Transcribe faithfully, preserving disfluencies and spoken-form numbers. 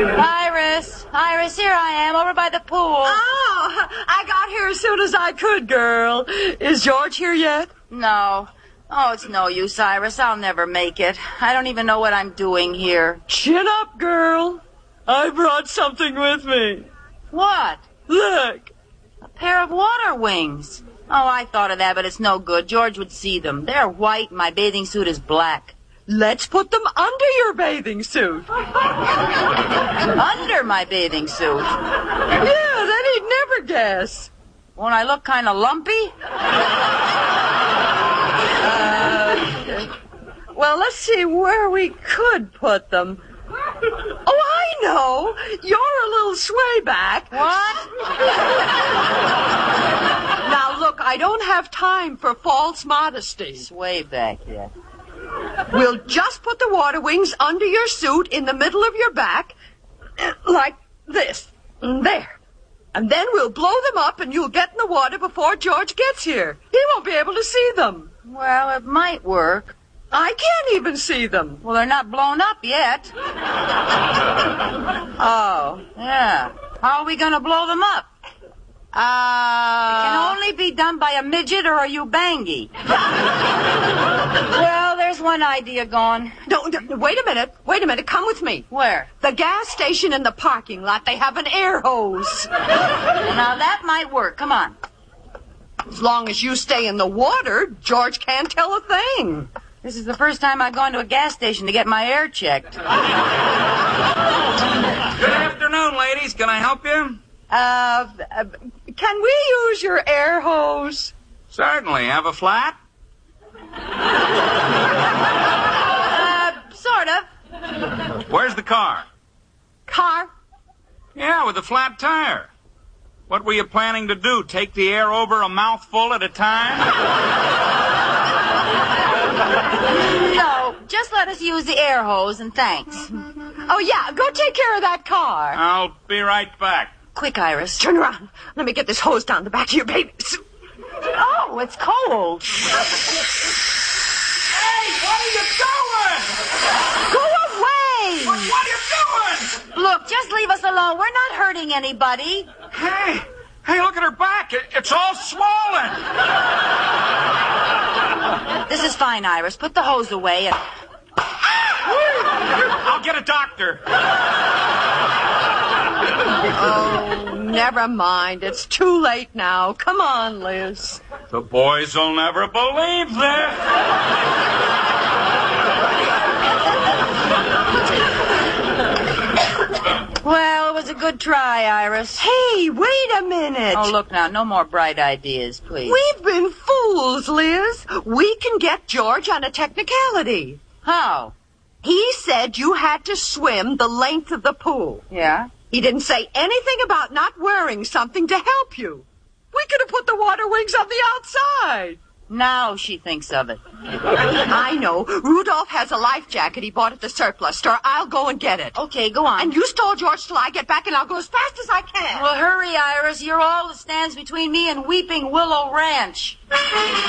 Iris, Iris, here I am, over by the pool. Oh, I got here as soon as I could, girl. Is George here yet? No. Oh, it's no use, Iris. I'll never make it. I don't even know what I'm doing here. Chin up, girl. I brought something with me. What? Look. A pair of water wings. Oh, I thought of that, but it's no good. George would see them. They're white, and my bathing suit is black. Let's put them under your bathing suit. Under my bathing suit? Yeah, then he'd never guess. Won't I look kind of lumpy? Uh, well, let's see where we could put them. Oh, I know. You're a little sway back. What? Now, look, I don't have time for false modesty. Sway back, yeah. We'll just put the water wings under your suit in the middle of your back, like this. There. And then we'll blow them up and you'll get in the water before George gets here. He won't be able to see them. Well, it might work. I can't even see them. Well, they're not blown up yet. Oh, yeah. How are we going to blow them up? Uh... It can only be done by a midget or a Ubangi. Well, there's one idea gone. No, no, wait a minute. Wait a minute. Come with me. Where? The gas station in the parking lot. They have an air hose. Now, that might work. Come on. As long as you stay in the water, George can't tell a thing. This is the first time I've gone to a gas station to get my air checked. Good afternoon, ladies. Can I help you? Uh, uh, can we use your air hose? Certainly. Have a flat? Uh, sort of. Where's the car? Car? Yeah, with a flat tire. What were you planning to do? Take the air over a mouthful at a time? No, just let us use the air hose and thanks. Oh, yeah, go take care of that car. I'll be right back. Quick, Iris. Turn around. Let me get this hose down the back of your baby suit. Oh, it's cold. Hey, what are you doing? Go away! What, what are you doing? Look, just leave us alone. We're not hurting anybody. Hey, hey, look at her back. It, it's all swollen. This is fine, Iris. Put the hose away and... I'll get a doctor. Oh, never mind. It's too late now. Come on, Liz. The boys will never believe this. Well, it was a good try, Iris. Hey, wait a minute. Oh, look now. No more bright ideas, please. We've been fools, Liz. We can get George on a technicality. How? He said you had to swim the length of the pool. Yeah? He didn't say anything about not wearing something to help you. We could have put the water wings on the outside. Now she thinks of it. I know. Rudolph has a life jacket he bought at the surplus store. I'll go and get it. Okay, go on. And you stall George till I get back, and I'll go as fast as I can. Well, hurry, Iris. You're all that stands between me and Weeping Willow Ranch.